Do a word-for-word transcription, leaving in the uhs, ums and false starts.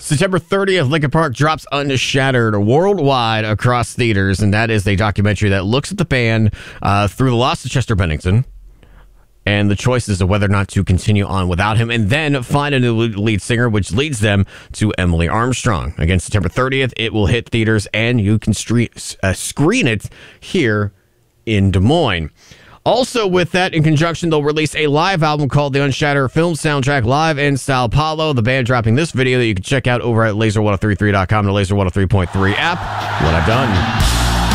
September thirtieth, Linkin Park drops Unshattered worldwide across theaters, and that is a documentary that looks at the band uh, through the loss of Chester Bennington and the choices of whether or not to continue on without him, and then find a new lead singer, which leads them to Emily Armstrong. Again, September thirtieth, it will hit theaters, and you can stre- uh, screen it here in Des Moines. Also with that, in conjunction, they'll release a live album called The Unshattered Film Soundtrack Live in Sao Paulo. The band dropping this video that you can check out over at laser one oh three point three dot com, the Laser one oh three point three app. What I've done.